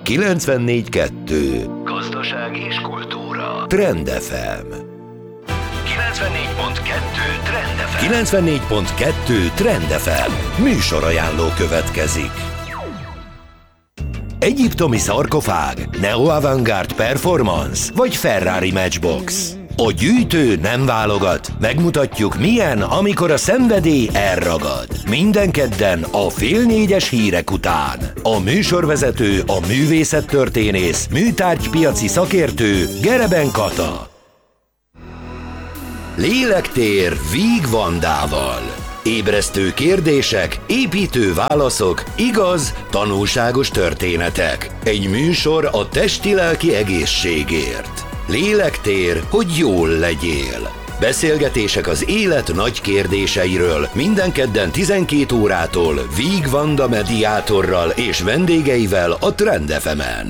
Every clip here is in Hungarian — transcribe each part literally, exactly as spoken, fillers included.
kilencvennégy kettő. Gazdaság és kultúra. Trend ef em. kilencvennégy pont kettő Trend ef em. kilencvennégy pont kettő Trend ef em. Műsorajánló következik. Egyiptomi szarkofág, neo-avantgárd performance vagy Ferrari Matchbox. A gyűjtő nem válogat, megmutatjuk milyen, amikor a szenvedély elragad. Minden kedden a fél négyes hírek után. A műsorvezető, a művészettörténész, műtárgypiaci szakértő Gereben Kata. Lélektér Víg Vandával. Ébresztő kérdések, építő válaszok, igaz, tanulságos történetek. Egy műsor a testi-lelki egészségért. Lélektér, hogy jól legyél. Beszélgetések az élet nagy kérdéseiről minden kedden tizenkét órától Víg Vanda mediátorral és vendégeivel a Trend ef emen.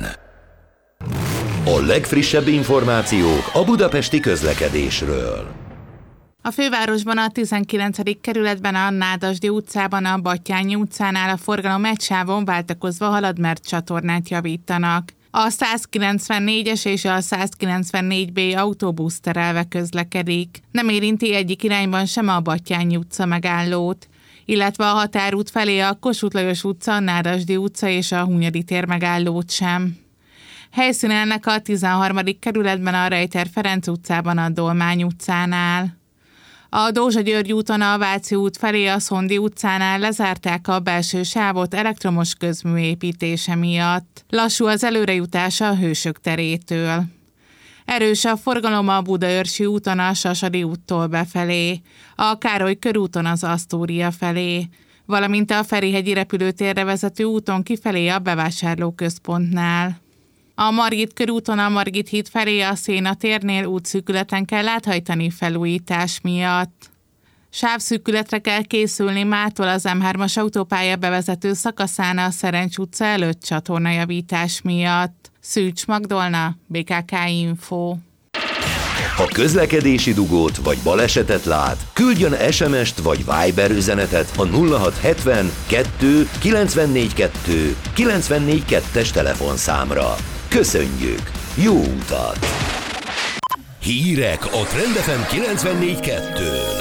A legfrissebb információk a budapesti közlekedésről. A fővárosban a tizenkilencedik kerületben a Nádasdy utcában a Battyányi utcánál a forgalom egy sávon váltakozva halad, mert csatornát javítanak. A százkilencvennégyes és a százkilencvennégy bé autóbusz terelve közlekedik. Nem érinti egyik irányban sem a Battyányi utca megállót, illetve a Határút felé a Kossuth Lajos utca, a Nádasdy utca és a Hunyadi tér megállót sem. Helyszínelnek a tizenharmadik kerületben a Rejter Ferenc utcában a Dolmány utcánál. A Dózsa-György úton a Váci út felé a Szondi utcánál lezárták a belső sávot elektromos közmű építése miatt. Lassú az előrejutása a Hősök terétől. Erős a forgalom a Budaörsi úton a Sasadi úttól befelé, a Károly körúton az Asztória felé, valamint a Ferihegyi repülőtérre vezető úton kifelé a bevásárlóközpontnál. A Margit körúton a Margit híd felé a Széna térnél útszűkületen kell áthajtani felújítás miatt. Sávszűkületre kell készülni mától az em hármas autópálya bevezető szakaszán a Szerencs utca előtt csatornajavítás miatt. Szűcs Magdolna, bé ká ká Info. Ha közlekedési dugót vagy balesetet lát, küldjön es em est vagy Viber üzenetet a nulla hat hetven kettő kilencvennégy kettő kilencvennégy kettes telefonszámra. Köszönjük! Jó utat! Hírek a Trend ef em kilencvennégy kettőn.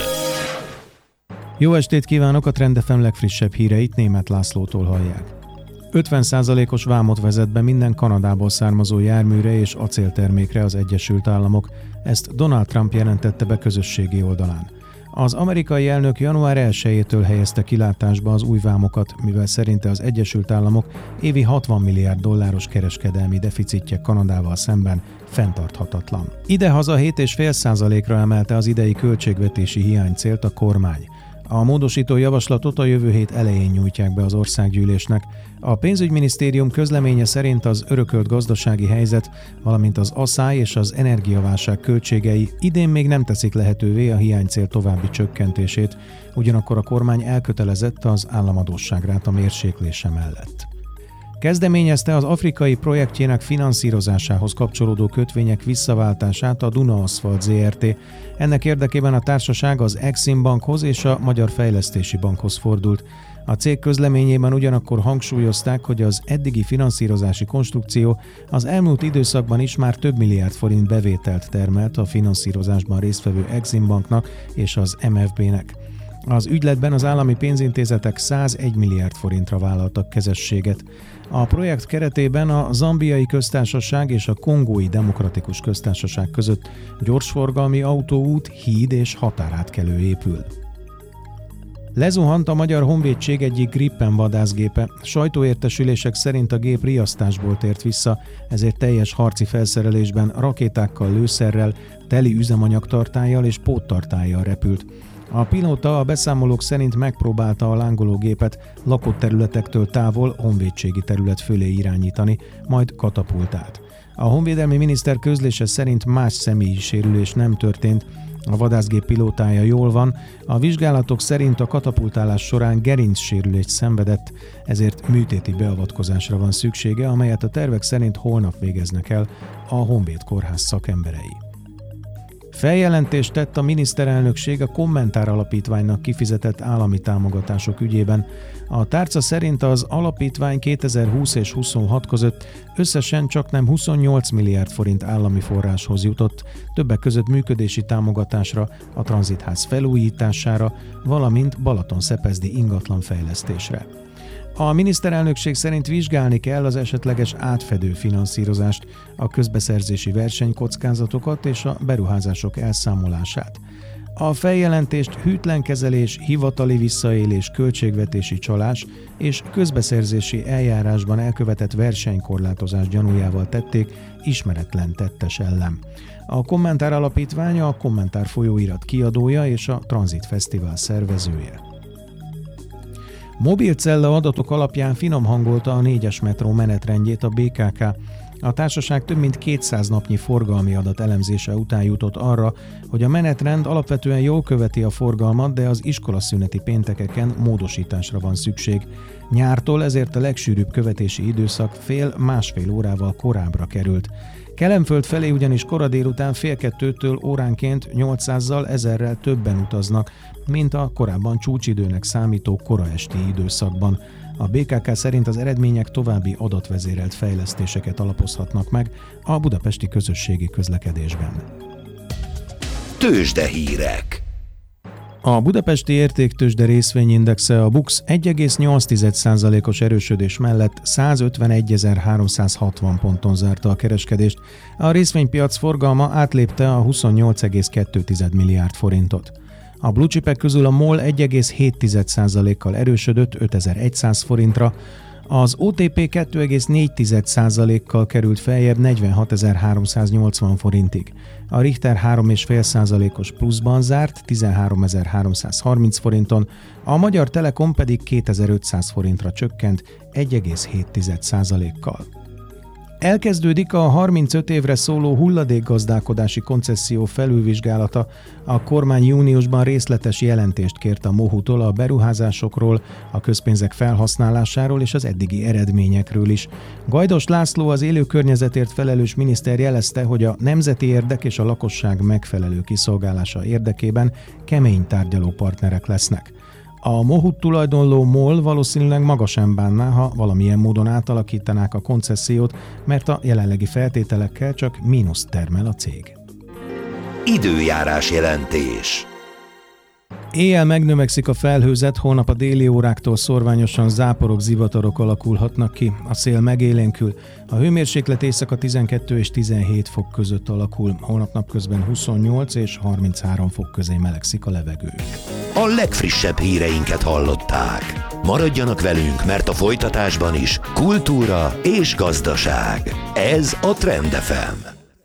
Jó estét kívánok! A Trend ef em legfrissebb híreit Németh Lászlótól hallják. ötven százalékos vámot vezet be minden Kanadából származó járműre és acéltermékre az Egyesült Államok. Ezt Donald Trump jelentette be közösségi oldalán. Az amerikai elnök január elsejétől helyezte kilátásba az új vámokat, mivel szerinte az Egyesült Államok évi hatvan milliárd dolláros kereskedelmi deficitje Kanadával szemben fenntarthatatlan. Idehaza hét egész öt százalékra emelte az idei költségvetési hiánycélt a kormány. A módosító javaslatot a jövő hét elején nyújtják be az országgyűlésnek. A pénzügyminisztérium közleménye szerint az örökölt gazdasági helyzet, valamint az asszály és az energiaválság költségei idén még nem teszik lehetővé a hiánycél további csökkentését, ugyanakkor a kormány elkötelezett az államadósságráta mérséklése mellett. Kezdeményezte az afrikai projektjének finanszírozásához kapcsolódó kötvények visszaváltását a Duna Aszfalt zé er té. Ennek érdekében a társaság az Exim Bankhoz és a Magyar Fejlesztési Bankhoz fordult. A cég közleményében ugyanakkor hangsúlyozták, hogy az eddigi finanszírozási konstrukció az elmúlt időszakban is már több milliárd forint bevételt termelt a finanszírozásban résztvevő Exim Banknak és az em ef bének. Az ügyletben az állami pénzintézetek százegy milliárd forintra vállaltak kezességet. A projekt keretében a Zambiai Köztársaság és a Kongói Demokratikus Köztársaság között gyorsforgalmi autóút, híd és határátkelő épül. Lezuhant a Magyar Honvédség egyik Gripen vadászgépe. Sajtóértesülések szerint a gép riasztásból tért vissza, ezért teljes harci felszerelésben, rakétákkal, lőszerrel, teli üzemanyagtartállyal és póttartállyal repült. A pilóta a beszámolók szerint megpróbálta a lángoló gépet lakott területektől távol honvédségi terület fölé irányítani, majd katapultált. A honvédelmi miniszter közlése szerint más személyi sérülés nem történt, a vadászgép pilótája jól van, a vizsgálatok szerint a katapultálás során gerincsérülést szenvedett, ezért műtéti beavatkozásra van szüksége, amelyet a tervek szerint holnap végeznek el a Honvéd Kórház szakemberei. Feljelentést tett a miniszterelnökség a Kommentár Alapítványnak kifizetett állami támogatások ügyében. A tárca szerint az alapítvány kétezer-húsz és huszonhat között összesen csaknem huszonnyolc milliárd forint állami forráshoz jutott, többek között működési támogatásra, a tranzitház felújítására, valamint Balaton-Szepezdi ingatlanfejlesztésre. A miniszterelnökség szerint vizsgálni kell az esetleges átfedő finanszírozást, a közbeszerzési versenykockázatokat és a beruházások elszámolását. A feljelentést hűtlenkezelés, hivatali visszaélés, költségvetési csalás és közbeszerzési eljárásban elkövetett versenykorlátozás gyanújával tették ismeretlen tettes ellen. A Kommentár Alapítványa a Kommentár folyóirat kiadója és a Tranzit Fesztivál szervezője. Mobilcella adatok alapján finomhangolta a négyes metró menetrendjét a bé ká ká. A társaság több mint kétszáz napnyi forgalmi adat elemzése után jutott arra, hogy a menetrend alapvetően jól követi a forgalmat, de az iskolaszüneti péntekeken módosításra van szükség. Nyártól ezért a legsűrűbb követési időszak fél-másfél órával korábbra került. Kelenföld felé ugyanis kora délután fél kettőtől óránként nyolcszázzal, ezerrel többen utaznak, mint a korábban csúcsidőnek számító kora esti időszakban. A bé ká ká szerint az eredmények további adatvezérelt fejlesztéseket alapozhatnak meg a budapesti közösségi közlekedésben. Tőzsdehírek. A budapesti értéktőzsde részvényindexe a BUX egy egész nyolc százalékos erősödés mellett százötvenegyezer-háromszázhatvan ponton zárta a kereskedést. A részvénypiac forgalma átlépte a huszonnyolc egész kettő milliárd forintot. A blue chipek közül a MOL egy egész hét százalékkal erősödött ötezer-száz forintra, az o té pé kettő egész négy százalékkal került feljebb negyvenhatezer-háromszáznyolcvan forintig. A Richter három egész öt százalékos pluszban zárt tizenháromezer-háromszázharminc forinton, a Magyar Telekom pedig kétezer-ötszáz forintra csökkent egy egész hét százalékkal. Elkezdődik a harmincöt évre szóló hulladékgazdálkodási koncesszió felülvizsgálata. A kormány júniusban részletes jelentést kért a MOHU-tól a beruházásokról, a közpénzek felhasználásáról és az eddigi eredményekről is. Gajdos László, az élő környezetért felelős miniszter jelezte, hogy a nemzeti érdek és a lakosság megfelelő kiszolgálása érdekében kemény tárgyaló partnerek lesznek. A MOHU-t tulajdonló MOL valószínűleg maga sem bánná, ha valamilyen módon átalakítanák a koncessziót, mert a jelenlegi feltételekkel csak mínuszt termel a cég. Időjárás jelentés. Éjjel megnövekszik a felhőzet, holnap a déli óráktól szorványosan záporok, zivatarok alakulhatnak ki. A szél megélénkül. A hőmérséklet éjszaka tizenkettő és tizenhét fok között alakul. Holnap napközben huszonnyolc és harminchárom fok közé melegszik a levegő. A legfrissebb híreinket hallották. Maradjanak velünk, mert a folytatásban is kultúra és gazdaság. Ez a Trend ef em.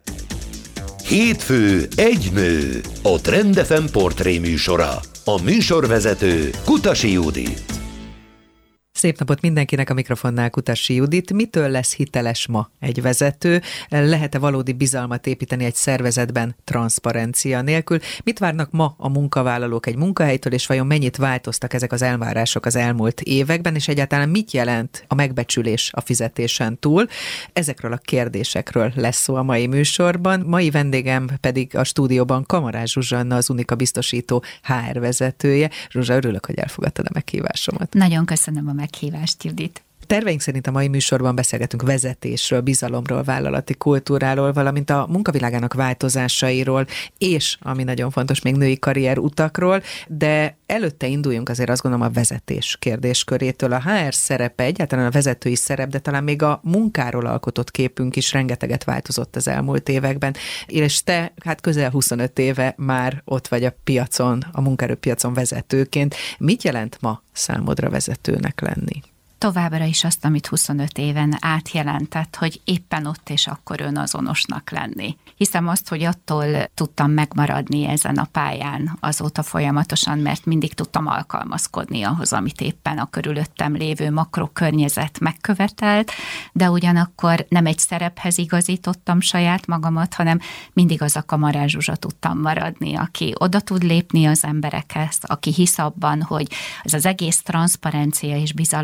Hétfő, egy nő. A Trend ef em portré műsora. A műsorvezető Kutasi Judit. Szép napot mindenkinek, a mikrofonnál Kutasi Judit. Mitől lesz hiteles ma egy vezető? Lehet-e valódi bizalmat építeni egy szervezetben transzparencia nélkül? Mit várnak ma a munkavállalók egy munkahelytől, és vajon mennyit változtak ezek az elvárások az elmúlt években, és egyáltalán mit jelent a megbecsülés a fizetésen túl? Ezekről a kérdésekről lesz szó a mai műsorban. Mai vendégem pedig a stúdióban Kamarás Zsuzsanna, az Unika biztosító há er vezetője. Zsuzsa, örülök, hogy elfogadtad a meghívásomat. Nagyon köszönöm a meghívást, Judit. Terveink szerint a mai műsorban beszélgetünk vezetésről, bizalomról, vállalati kultúráról, valamint a munkavilágának változásairól, és, ami nagyon fontos, még női karrier utakról, de előtte induljunk azért azt gondolom a vezetés kérdéskörétől. A há er szerepe, egyáltalán a vezetői szerep, de talán még a munkáról alkotott képünk is rengeteget változott az elmúlt években, és te hát közel huszonöt éve már ott vagy a piacon, a munkaerőpiacon vezetőként. Mit jelent ma számodra vezetőnek lenni? Továbbra is azt, amit huszonöt éven átjelentett, hogy éppen ott és akkor önazonosnak lenni. Hiszem azt, hogy attól tudtam megmaradni ezen a pályán azóta folyamatosan, mert mindig tudtam alkalmazkodni ahhoz, amit éppen a körülöttem lévő makrokörnyezet megkövetelt, de ugyanakkor nem egy szerephez igazítottam saját magamat, hanem mindig az a Kamarás Zsuzsa tudtam maradni, aki oda tud lépni az emberekhez, aki hisz abban, hogy ez az egész transzparencia és bizalom kérdés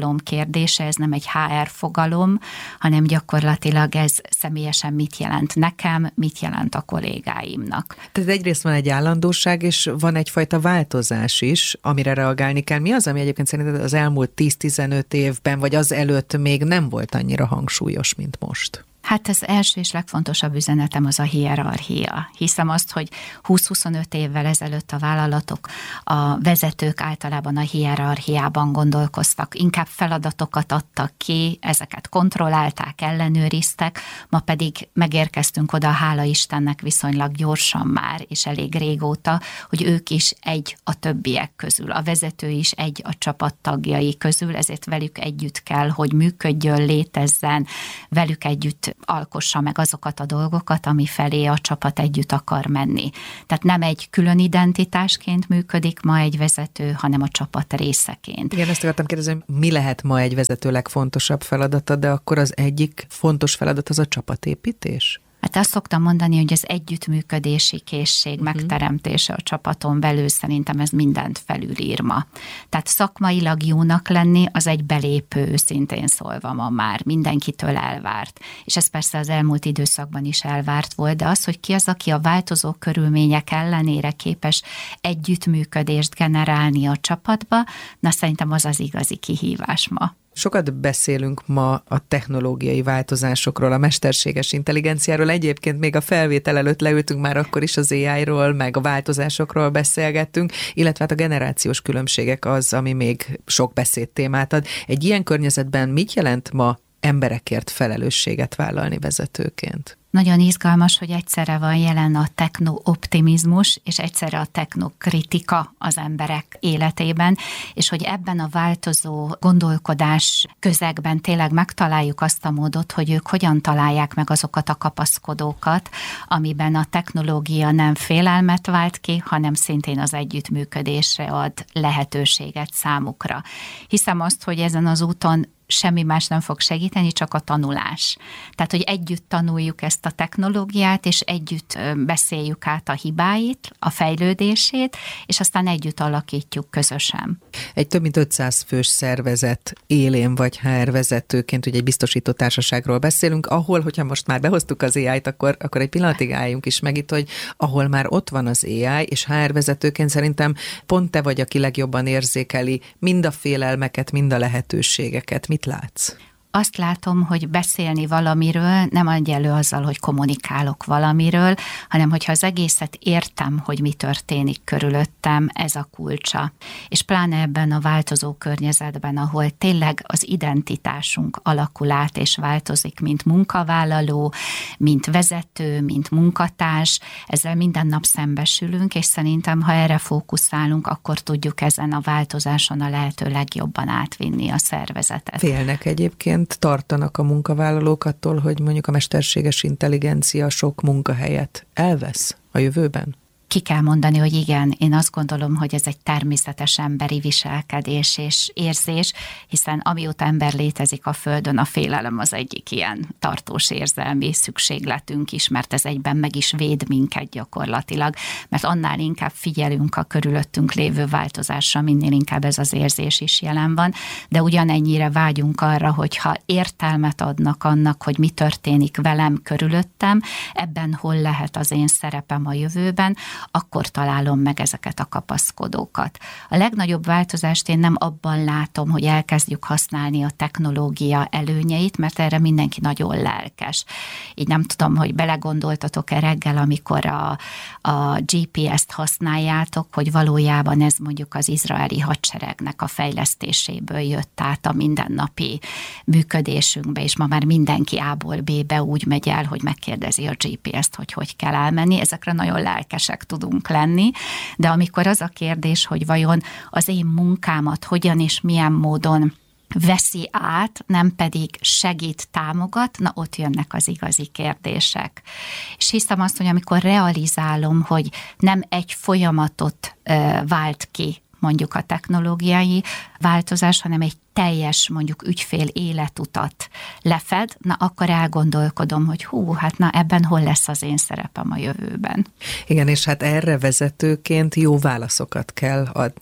kérdése, ez nem egy há er fogalom, hanem gyakorlatilag ez személyesen mit jelent nekem, mit jelent a kollégáimnak. Tehát egyrészt van egy állandóság, és van egyfajta változás is, amire reagálni kell. Mi az, ami egyébként szerinted az elmúlt tíz-tizenöt évben, vagy az előtt még nem volt annyira hangsúlyos, mint most? Hát az első és legfontosabb üzenetem az a hierarchia. Hiszem azt, hogy húsz-huszonöt évvel ezelőtt a vállalatok, a vezetők általában a hierarchiában gondolkoztak, inkább feladatokat adtak ki, ezeket kontrollálták, ellenőriztek, ma pedig megérkeztünk oda, hála Istennek viszonylag gyorsan már, és elég régóta, hogy ők is egy a többiek közül, a vezető is egy a csapat tagjai közül, ezért velük együtt kell, hogy működjön, létezzen, velük együtt alkossa meg azokat a dolgokat, ami felé a csapat együtt akar menni. Tehát nem egy külön identitásként működik ma egy vezető, hanem a csapat részeként. Igen, ezt akartam kérdezni, hogy mi lehet ma egy vezető legfontosabb feladata, de akkor az egyik fontos feladat az a csapatépítés? Hát azt szoktam mondani, hogy az együttműködési készség uh-huh. megteremtése a csapaton belül, szerintem ez mindent felülír ma. Tehát szakmailag jónak lenni, az egy belépő, őszintén szólva ma már, mindenkitől elvárt. És ez persze az elmúlt időszakban is elvárt volt, de az, hogy ki az, aki a változó körülmények ellenére képes együttműködést generálni a csapatba, na szerintem az az igazi kihívás ma. Sokat beszélünk ma a technológiai változásokról, a mesterséges intelligenciáról. Egyébként még a felvétel előtt leültünk, már akkor is az á í-ról, meg a változásokról beszélgettünk, illetve hát a generációs különbségek az, ami még sok beszédtémát ad. Egy ilyen környezetben mit jelent ma emberekért felelősséget vállalni vezetőként? Nagyon izgalmas, hogy egyszerre van jelen a techno-optimizmus, és egyszerre a technokritika az emberek életében, és hogy ebben a változó gondolkodás közegben tényleg megtaláljuk azt a módot, hogy ők hogyan találják meg azokat a kapaszkodókat, amiben a technológia nem félelmet vált ki, hanem szintén az együttműködésre ad lehetőséget számukra. Hiszem azt, hogy ezen az úton semmi más nem fog segíteni, csak a tanulás. Tehát, hogy együtt tanuljuk ezt a technológiát, és együtt beszéljük át a hibáit, a fejlődését, és aztán együtt alakítjuk közösen. Egy több mint ötszáz fős szervezet élén vagy há er vezetőként, ugye egy biztosító társaságról beszélünk, ahol, hogyha most már behoztuk az á í-t, akkor, akkor egy pillanatig álljunk is meg itt, hogy ahol már ott van az á í, és há er vezetőként szerintem pont te vagy, aki legjobban érzékeli mind a félelmeket, mind a lehetőségeket. Mit látsz? Azt látom, hogy beszélni valamiről nem adj elő azzal, hogy kommunikálok valamiről, hanem hogyha az egészet értem, hogy mi történik körülöttem, ez a kulcsa. És pláne ebben a változó környezetben, ahol tényleg az identitásunk alakul át és változik, mint munkavállaló, mint vezető, mint munkatárs, ezzel minden nap szembesülünk, és szerintem, ha erre fókuszálunk, akkor tudjuk ezen a változáson a lehető legjobban átvinni a szervezetet. Félnek egyébként, tartanak a munkavállalók attól, hogy mondjuk a mesterséges intelligencia sok munkahelyet elvesz a jövőben? Ki kell mondani, hogy igen, én azt gondolom, hogy ez egy természetes emberi viselkedés és érzés, hiszen amióta ember létezik a Földön, a félelem az egyik ilyen tartós érzelmi szükségletünk is, mert ez egyben meg is véd minket gyakorlatilag, mert annál inkább figyelünk a körülöttünk lévő változásra, minél inkább ez az érzés is jelen van, de ugyanennyire vágyunk arra, hogyha értelmet adnak annak, hogy mi történik velem körülöttem, ebben hol lehet az én szerepem a jövőben, akkor találom meg ezeket a kapaszkodókat. A legnagyobb változást én nem abban látom, hogy elkezdjük használni a technológia előnyeit, mert erre mindenki nagyon lelkes. Így nem tudom, hogy belegondoltatok-e reggel, amikor a, a gé pé es-t használjátok, hogy valójában ez mondjuk az izraeli hadseregnek a fejlesztéséből jött át a mindennapi működésünkbe, és ma már mindenki A-ból B-be úgy megy el, hogy megkérdezi a gé pé es-t, hogy hogy kell elmenni. Ezekre nagyon lelkesek tudunk lenni, de amikor az a kérdés, hogy vajon az én munkámat hogyan és milyen módon veszi át, nem pedig segít, támogat, na ott jönnek az igazi kérdések. És hiszem azt, hogy amikor realizálom, hogy nem egy folyamatot ö, vált ki, mondjuk a technológiai változás, hanem egy teljes, mondjuk ügyfél életutat lefed, na akkor elgondolkodom, hogy hú, hát na ebben hol lesz az én szerepem a jövőben. Igen, és hát erre vezetőként jó válaszokat kell adni.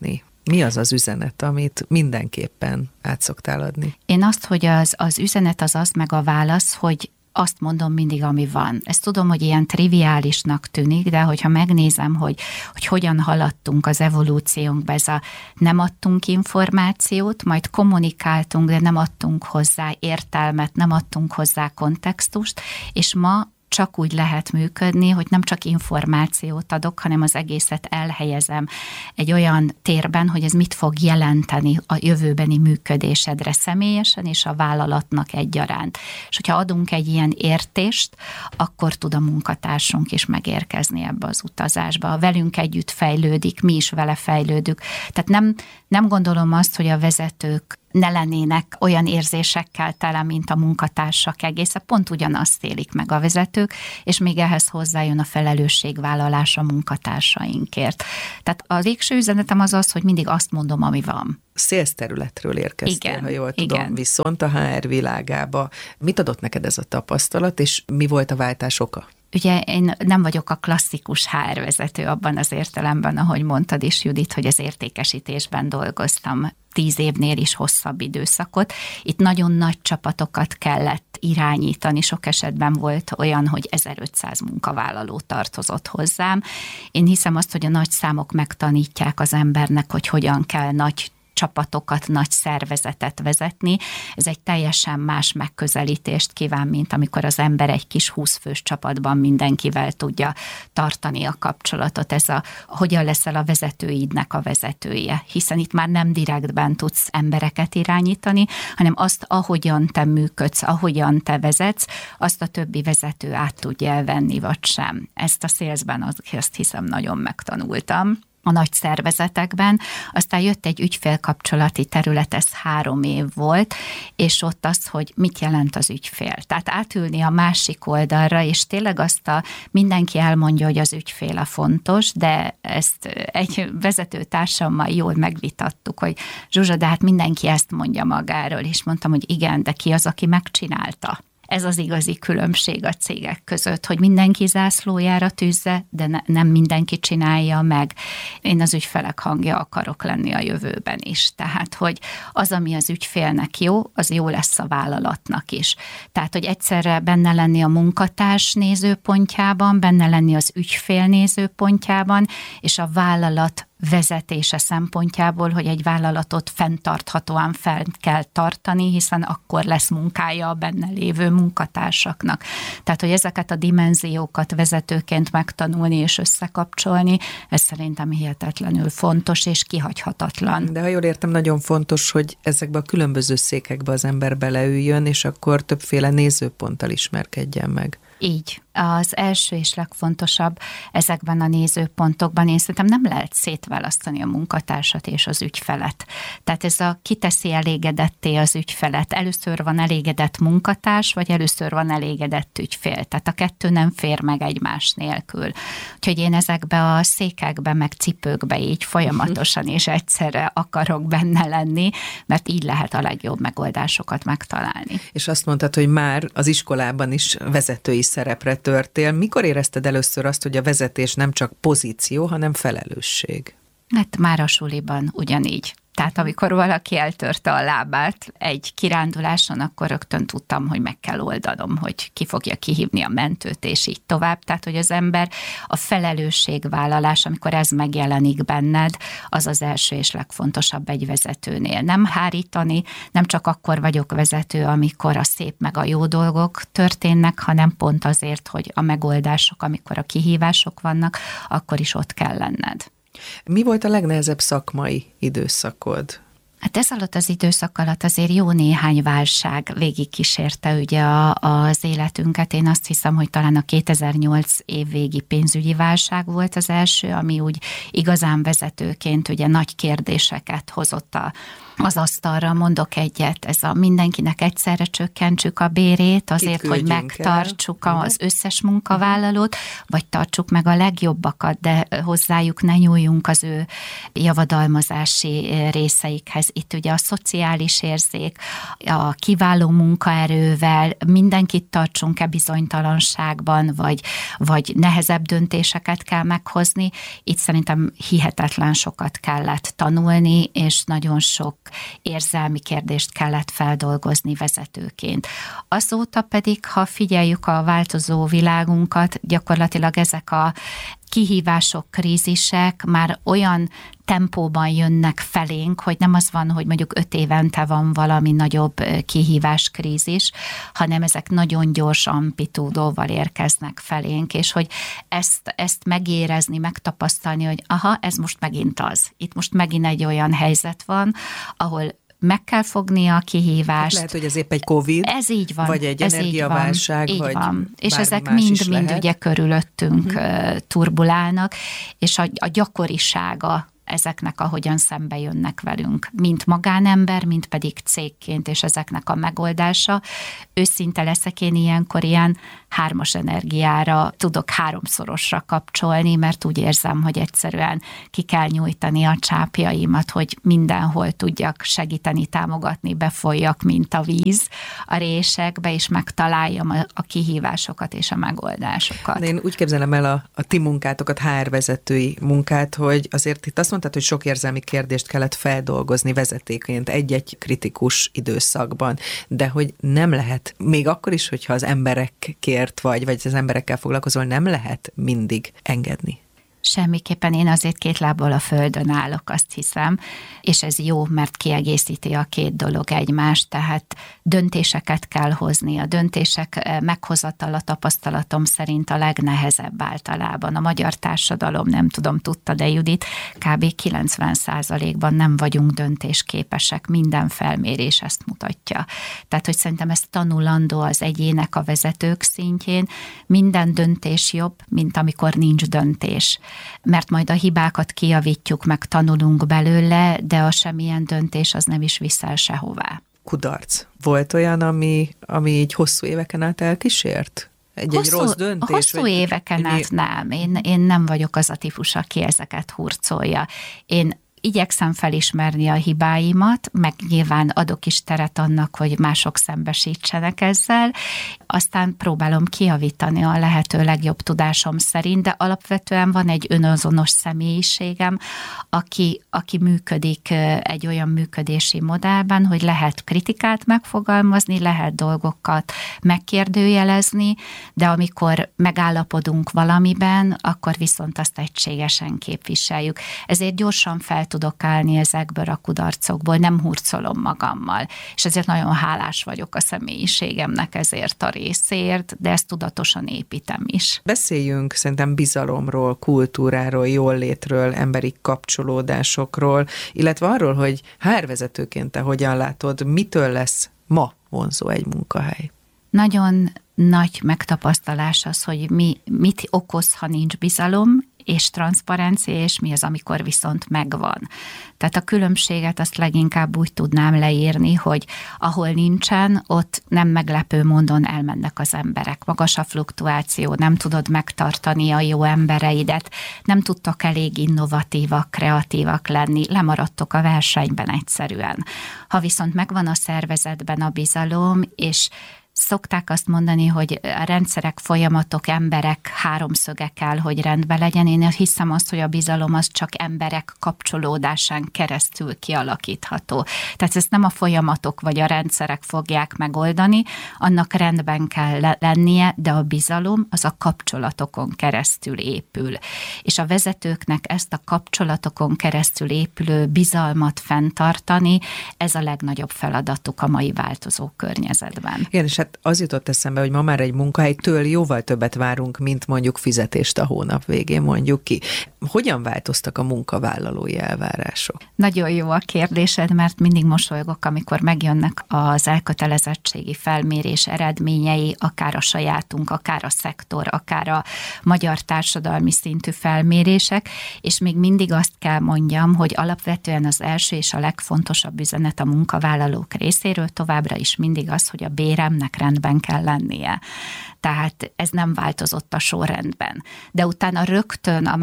Mi az az üzenet, amit mindenképpen át szoktál adni? Én azt, hogy az, az üzenet az az, meg a válasz, hogy azt mondom mindig, ami van. Ezt tudom, hogy ilyen triviálisnak tűnik, de hogyha megnézem, hogy, hogy hogyan haladtunk az evolúciónkba, ez a nem adtunk információt, majd kommunikáltunk, de nem adtunk hozzá értelmet, nem adtunk hozzá kontextust, és ma csak úgy lehet működni, hogy nem csak információt adok, hanem az egészet elhelyezem egy olyan térben, hogy ez mit fog jelenteni a jövőbeni működésedre személyesen és a vállalatnak egyaránt. És hogyha adunk egy ilyen értést, akkor tud a munkatársunk is megérkezni ebbe az utazásba. Ha velünk együtt fejlődik, mi is vele fejlődünk. Tehát nem, nem gondolom azt, hogy a vezetők ne lennének olyan érzésekkel tele, mint a munkatársak egésze. Pont ugyanazt élik meg a vezetők, és még ehhez hozzájön a felelősségvállalás a munkatársainkért. Tehát a végső üzenetem az az, hogy mindig azt mondom, ami van. Sales területről érkeztél, igen, ha jól tudom, igen. Viszont a há er világába. Mit adott neked ez a tapasztalat, és mi volt a váltás oka? Ugye én nem vagyok a klasszikus há er vezető abban az értelemben, ahogy mondtad is, Judit, hogy az értékesítésben dolgoztam tíz évnél is hosszabb időszakot. Itt nagyon nagy csapatokat kellett irányítani, sok esetben volt olyan, hogy ezerötszáz munkavállaló tartozott hozzám. Én hiszem azt, hogy a nagy számok megtanítják az embernek, hogy hogyan kell nagy csapatokat, nagy szervezetet vezetni. Ez egy teljesen más megközelítést kíván, mint amikor az ember egy kis húszfős csapatban mindenkivel tudja tartani a kapcsolatot. Ez a hogyan leszel a vezetőidnek a vezetője, hiszen itt már nem direktben tudsz embereket irányítani, hanem azt, ahogyan te működsz, ahogyan te vezetsz, azt a többi vezető át tudja elvenni, vagy sem. Ezt a salesben azt hiszem nagyon megtanultam a nagy szervezetekben. Aztán jött egy ügyfélkapcsolati terület, ez három év volt, és ott az, hogy mit jelent az ügyfél. Tehát átülni a másik oldalra, és tényleg azt a mindenki elmondja, hogy az ügyfél a fontos, de ezt egy vezetőtársammal jól megvitattuk, hogy Zsuzsa, de hát mindenki ezt mondja magáról, és mondtam, hogy igen, de ki az, aki megcsinálta? Ez az igazi különbség a cégek között, hogy mindenki zászlójára tűzze, de ne, nem mindenki csinálja meg. Én az ügyfelek hangja akarok lenni a jövőben is. Tehát, hogy az, ami az ügyfélnek jó, az jó lesz a vállalatnak is. Tehát, hogy egyszerre benne lenni a munkatárs nézőpontjában, benne lenni az ügyfél nézőpontjában, és a vállalat vezetése szempontjából, hogy egy vállalatot fenntarthatóan fel kell tartani, hiszen akkor lesz munkája a benne lévő munkatársaknak. Tehát, hogy ezeket a dimenziókat vezetőként megtanulni és összekapcsolni, ez szerintem hihetetlenül fontos és kihagyhatatlan. De ha jól értem, nagyon fontos, hogy ezekbe a különböző székekbe az ember beleüljön, és akkor többféle nézőponttal ismerkedjen meg. Így. Az első és legfontosabb ezekben a nézőpontokban, én szerintem nem lehet szétválasztani a munkatársat és az ügyfelet. Tehát ez a kiteszi elégedetté az ügyfelet. Először van elégedett munkatárs, vagy először van elégedett ügyfél. Tehát a kettő nem fér meg egymás nélkül. Úgyhogy én ezekbe a székekbe, meg cipőkbe így folyamatosan és egyszerre akarok benne lenni, mert így lehet a legjobb megoldásokat megtalálni. És azt mondtad, hogy már az iskolában is vezetői szerepre törtél. Mikor érezted először azt, hogy a vezetés nem csak pozíció, hanem felelősség? Hát már a suliban ugyanígy. Tehát amikor valaki eltörte a lábát egy kiránduláson, akkor rögtön tudtam, hogy meg kell oldanom, hogy ki fogja kihívni a mentőt, és így tovább. Tehát, hogy az ember a felelősségvállalás, amikor ez megjelenik benned, az az első és legfontosabb egy vezetőnél. Nem hárítani, nem csak akkor vagyok vezető, amikor a szép meg a jó dolgok történnek, hanem pont azért, hogy a megoldások, amikor a kihívások vannak, akkor is ott kell lenned. Mi volt a legnehezebb szakmai időszakod? Hát ez alatt az időszak alatt azért jó néhány válság végigkísérte ugye a, az életünket. Én azt hiszem, hogy talán a kétezer-nyolc évvégi pénzügyi válság volt az első, ami úgy igazán vezetőként ugye nagy kérdéseket hozott a az asztalra. Mondok egyet, ez a mindenkinek egyszerre csökkentsük a bérét azért, hogy megtartsuk el az összes munkavállalót, vagy tartsuk meg a legjobbakat, de hozzájuk ne nyúljunk az ő javadalmazási részeikhez. itt ugye a szociális érzék, a kiváló munkaerővel, mindenkit tartsunk-e bizonytalanságban, vagy, vagy nehezebb döntéseket kell meghozni. Itt szerintem hihetetlen sokat kellett tanulni, és nagyon sok érzelmi kérdést kellett feldolgozni vezetőként. Azóta pedig, ha figyeljük a változó világunkat, gyakorlatilag ezek a kihívások, krízisek már olyan tempóban jönnek felénk, hogy nem az van, hogy mondjuk öt évente van valami nagyobb kihívás, krízis, hanem ezek nagyon gyors amplitúdóval érkeznek felénk, és hogy ezt, ezt megérezni, megtapasztalni, hogy aha, ez most megint az. Itt most megint egy olyan helyzet van, ahol meg kell fogni a kihívást. Lehet, hogy ez épp egy Covid, ez így van, vagy egy ez energiaválság, így vagy van. És ezek mind-mind ugye körülöttünk uh-huh. turbulálnak, és a, a gyakorisága ezeknek, ahogyan szembe jönnek velünk, mint magánember, mint pedig cégként, és ezeknek a megoldása. Őszinte leszek, én ilyenkor ilyen hármas energiára tudok háromszorosra kapcsolni, mert úgy érzem, hogy egyszerűen ki kell nyújtani a csápjaimat, hogy mindenhol tudjak segíteni, támogatni, befolyjak, mint a víz a résekbe, és megtaláljam a, a kihívásokat és a megoldásokat. De én úgy képzelem el a, a ti munkátokat, há er vezetői munkát, hogy azért itt azt mondtad, hogy sok érzelmi kérdést kellett feldolgozni vezetéként egy-egy kritikus időszakban, de hogy nem lehet, még akkor is, hogyha az emberekért vagy, vagy az emberekkel foglalkozol, nem lehet mindig engedni. Semmiképpen, én azért két lábbal a földön állok, azt hiszem, és ez jó, mert kiegészíti a két dolog egymást, tehát döntéseket kell hozni. A döntések meghozatala tapasztalatom szerint a legnehezebb általában. A magyar társadalom, nem tudom, tudta, de Judit, kb. kilencven százalékban nem vagyunk döntésképesek, minden felmérés ezt mutatja. Tehát, hogy szerintem ez tanulandó az egyének, a vezetők szintjén, minden döntés jobb, mint amikor nincs döntés. Mert majd a hibákat kijavítjuk, meg tanulunk belőle, de a semmilyen döntés az nem is viszel sehová. Kudarc. Volt olyan, ami, ami így hosszú éveken át elkísért? Egy, hosszú, egy rossz döntés? Hosszú vagy, éveken mi... át nem. Én, én nem vagyok az a típus, aki ezeket hurcolja. Én igyekszem felismerni a hibáimat, meg nyilván adok is teret annak, hogy mások szembesítsenek ezzel, aztán próbálom kijavítani a lehető legjobb tudásom szerint, de alapvetően van egy önazonos személyiségem, aki, aki működik egy olyan működési modellben, hogy lehet kritikát megfogalmazni, lehet dolgokat megkérdőjelezni, de amikor megállapodunk valamiben, akkor viszont azt egységesen képviseljük. Ezért gyorsan fel tudok állni ezekből a kudarcokból, nem hurcolom magammal. És ezért nagyon hálás vagyok a személyiségemnek ezért a részért, de ezt tudatosan építem is. Beszéljünk szerintem bizalomról, kultúráról, jóllétről, emberi kapcsolódásokról, illetve arról, hogy há er vezetőként te hogyan látod, mitől lesz ma vonzó egy munkahely? Nagyon nagy megtapasztalás az, hogy mi, mit okoz, ha nincs bizalom, és transzparencia, és mi az, amikor viszont megvan. Tehát a különbséget azt leginkább úgy tudnám leírni, hogy ahol nincsen, ott nem meglepő módon elmennek az emberek. Magas a fluktuáció, nem tudod megtartani a jó embereidet, nem tudtak elég innovatívak, kreatívak lenni, lemaradtok a versenyben egyszerűen. Ha viszont megvan a szervezetben a bizalom, és szokták azt mondani, hogy a rendszerek, folyamatok, emberek háromszöge kell, hogy rendben legyen. Én hiszem azt, hogy a bizalom az csak emberek kapcsolódásán keresztül kialakítható. Tehát ezt nem a folyamatok vagy a rendszerek fogják megoldani, annak rendben kell lennie, de a bizalom az a kapcsolatokon keresztül épül. És a vezetőknek ezt a kapcsolatokon keresztül épülő bizalmat fenntartani, ez a legnagyobb feladatuk a mai változó környezetben. Igen, és hát az jutott eszembe, hogy ma már egy munkahelytől jóval többet várunk, mint mondjuk fizetést a hónap végén, mondjuk ki. Hogyan változtak a munkavállalói elvárások? Nagyon jó a kérdésed, mert mindig mosolygok, amikor megjönnek az elkötelezettségi felmérés eredményei, akár a sajátunk, akár a szektor, akár a magyar társadalmi szintű felmérések, és még mindig azt kell mondjam, hogy alapvetően az első és a legfontosabb üzenet a munkavállalók részéről továbbra is mindig az, hogy a béremnek rendben kell lennie. Tehát ez nem változott a sorrendben. De utána rögtön a második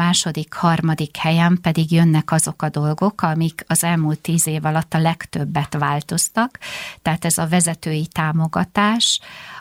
második, harmadik helyen pedig jönnek azok a dolgok, amik az elmúlt tíz év alatt a legtöbbet változtak, tehát ez a vezetői támogatás,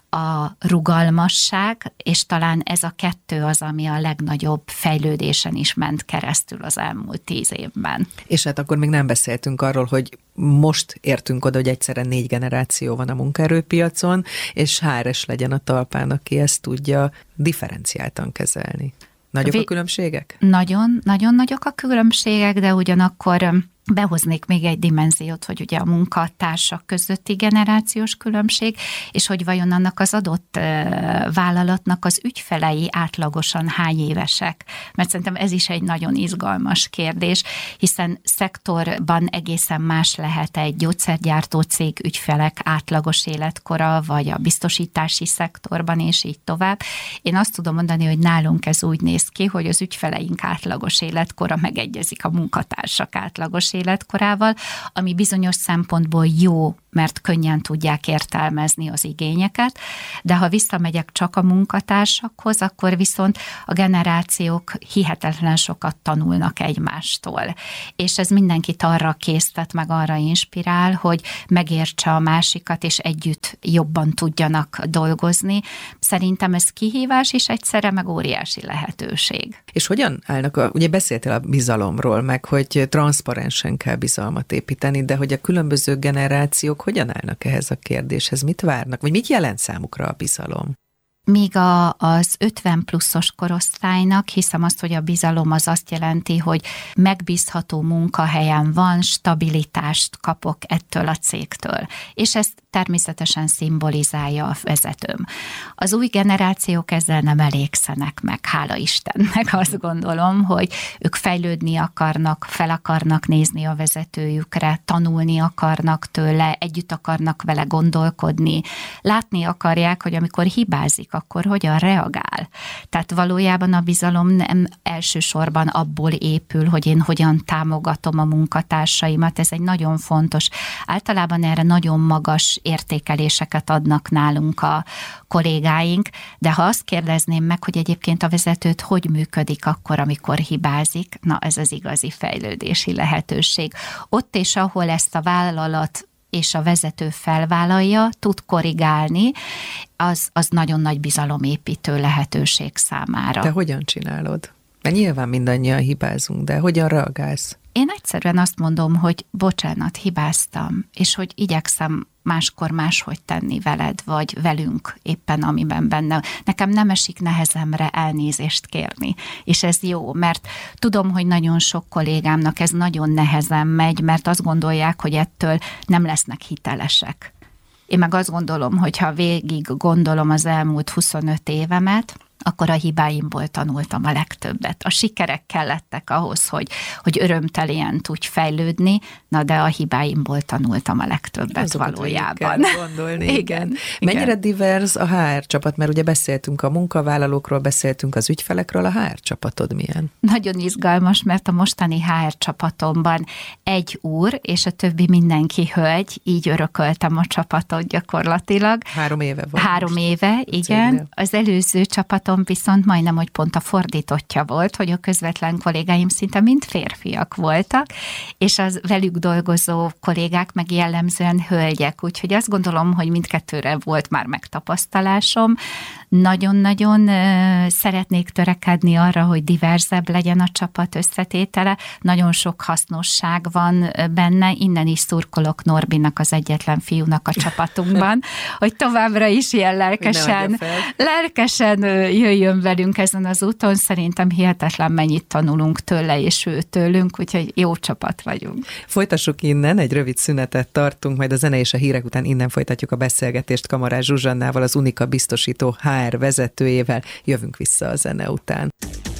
a rugalmasság, és talán ez a kettő az, ami a legnagyobb fejlődésen is ment keresztül az elmúlt tíz évben. És hát akkor még nem beszéltünk arról, hogy most értünk oda, hogy egyszerre négy generáció van a munkaerőpiacon, és há er es legyen a talpán, aki ezt tudja differenciáltan kezelni. Nagyok a különbségek? Nagyon, nagyon nagyok a különbségek, de ugyanakkor behoznék még egy dimenziót, hogy ugye a munkatársak közötti generációs különbség, és hogy vajon annak az adott vállalatnak az ügyfelei átlagosan hány évesek. Mert szerintem ez is egy nagyon izgalmas kérdés, hiszen szektorban egészen más lehet egy gyógyszergyártó cég ügyfelek átlagos életkora, vagy a biztosítási szektorban, és így tovább. Én azt tudom mondani, hogy nálunk ez úgy néz ki, hogy az ügyfeleink átlagos életkora megegyezik a munkatársak átlagos életkorával, ami bizonyos szempontból jó, mert könnyen tudják értelmezni az igényeket, de ha visszamegyek csak a munkatársakhoz, akkor viszont a generációk hihetetlen sokat tanulnak egymástól. És ez mindenkit arra késztet, meg arra inspirál, hogy megértse a másikat, és együtt jobban tudjanak dolgozni. Szerintem ez kihívás, és egyszerre meg óriási lehetőség. És hogyan állnak, a, ugye beszéltél a bizalomról, meg hogy transzparensen kell bizalmat építeni, de hogy a különböző generációk hogyan állnak ehhez a kérdéshez? Mit várnak? Vagy mit jelent számukra a bizalom? Míg a, az ötven pluszos korosztálynak hiszem azt, hogy a bizalom az azt jelenti, hogy megbízható munkahelyen van, stabilitást kapok ettől a cégtől. És ezt természetesen szimbolizálja a vezetőm. Az új generációk ezzel nem elégszenek meg, hála Istennek. Azt gondolom, hogy ők fejlődni akarnak, fel akarnak nézni a vezetőjükre, tanulni akarnak tőle, együtt akarnak vele gondolkodni, látni akarják, hogy amikor hibázik, akkor hogyan reagál. Tehát valójában a bizalom nem elsősorban abból épül, hogy én hogyan támogatom a munkatársaimat. Ez egy nagyon fontos. Általában erre nagyon magas értékeléseket adnak nálunk a kollégáink, de ha azt kérdezném meg, hogy egyébként a vezetőt hogy működik akkor, amikor hibázik, na ez az igazi fejlődési lehetőség. Ott és ahol ezt a vállalat és a vezető felvállalja, tud korrigálni, az, az nagyon nagy bizalomépítő lehetőség számára. Te hogyan csinálod? Mert nyilván mindannyian hibázunk, de hogyan reagálsz? Én egyszerűen azt mondom, hogy bocsánat, hibáztam, és hogy igyekszem máskor máshogy tenni veled, vagy velünk éppen, amiben benne. Nekem nem esik nehezemre elnézést kérni, és ez jó, mert tudom, hogy nagyon sok kollégámnak ez nagyon nehezen megy, mert azt gondolják, hogy ettől nem lesznek hitelesek. Én meg azt gondolom, hogy ha végig gondolom az elmúlt huszonöt évemet, akkor a hibáimból tanultam a legtöbbet. A sikerek kellettek ahhoz, hogy, hogy örömtelien tudj fejlődni, na de a hibáimból tanultam a legtöbbet azokat valójában. Gondolni, igen, igen. Mennyire igen. divers a há er csapat? Mert ugye beszéltünk a munkavállalókról, beszéltünk az ügyfelekről, a há er csapatod milyen? Nagyon izgalmas, mert a mostani há er csapatomban egy úr, és a többi mindenki hölgy, így örököltem a csapatot gyakorlatilag. Három éve volt. Három éve, igen. Cégnél. Az előző csapatom viszont majdnem, hogy pont a fordítottja volt, hogy a közvetlen kollégáim szinte mind férfiak voltak, és az velük dolgozó kollégák meg jellemzően hölgyek, úgyhogy azt gondolom, hogy mindkettőre volt már megtapasztalásom. Nagyon-nagyon uh, szeretnék törekedni arra, hogy diverzebb legyen a csapat összetétele, nagyon sok hasznosság van benne, innen is szurkolok Norbinak, az egyetlen fiúnak a csapatunkban, hogy továbbra is ilyen lelkesen, lelkesen jöjjön velünk ezen az úton, szerintem hihetetlen mennyit tanulunk tőle és ő tőlünk, úgyhogy jó csapat vagyunk. Folytassuk innen, egy rövid szünetet tartunk, majd a zene és a hírek után innen folytatjuk a beszélgetést Kamarás Zsuzsannával, az Unika biztosító há er vezetőjével. Jövünk vissza a zene után.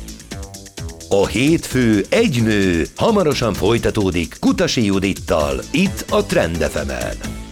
A hétfő egy nő hamarosan folytatódik Kutasi Judittal, itt a Trend ef emen.